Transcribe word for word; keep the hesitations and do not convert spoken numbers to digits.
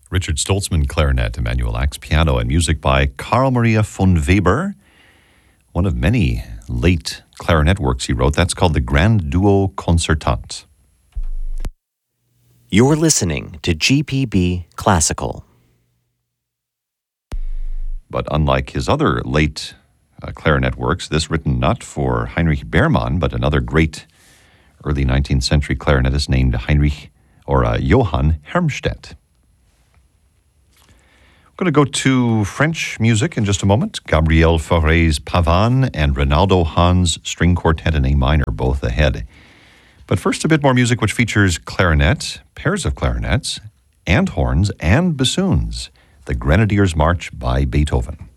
Richard Stoltzman, clarinet, Emanuel Ax, piano, and music by Carl Maria von Weber, one of many late clarinet works he wrote. That's called the Grand Duo Concertant. You're listening to G P B Classical. But unlike his other late uh, clarinet works, this written not for Heinrich Beermann, but another great early nineteenth century clarinetist named Heinrich or uh, Johann Hermstedt. We're going to go to French music in just a moment. Gabriel Fauré's Pavane and Ronaldo Hahn's String Quartet in A minor, both ahead. But first, a bit more music which features clarinet, pairs of clarinets, and horns, and bassoons. The Grenadiers' March by Beethoven.